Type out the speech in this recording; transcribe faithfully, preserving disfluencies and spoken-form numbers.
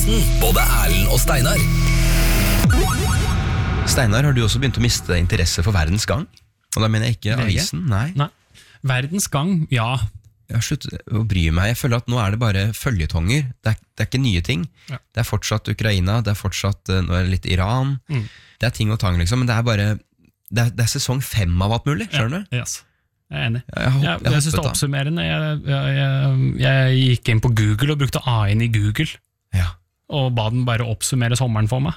podcasten Både Erlend og Steinar. Steinar, har du også begynt å miste interesse for verdens gang? Og da mener jeg ikke V G? avisen, nei. Nei. Verdens gang, ja. Jeg har sluttet å bry meg. Jeg føler at nå er det bare følgetonger. Det er, det er ikke nye ting. Ja. Det er fortsatt Ukraina, det er fortsatt uh, nå er det litt Iran. Mm. Det er ting og tang, liksom, men det er bare det er, det er sesong fem av alt mulig, skjønner du? Ja, yes. Jeg er enig. Jeg, har hopp, Jeg, jeg, jeg synes det er da. oppsummerende. Jeg, jeg, jeg, jeg gikk inn på Google og brukte A I-en i Google, Ja. og ba den bare oppsummere sommeren for meg.